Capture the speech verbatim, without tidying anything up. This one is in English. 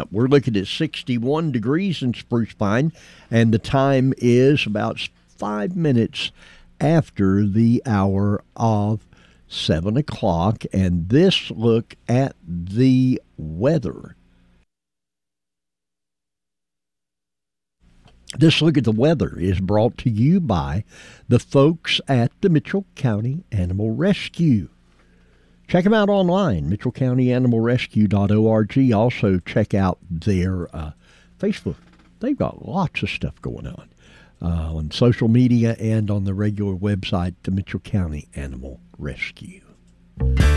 We're looking at sixty-one degrees in Spruce Pine, and the time is about five minutes after the hour of seven o'clock. And this look at the weather. This look at the weather is brought to you by the folks at the Mitchell County Animal Rescue. Check them out online, mitchell county animal rescue dot org. Also, check out their uh, Facebook. They've got lots of stuff going on uh, on social media and on the regular website, the Mitchell County Animal Rescue.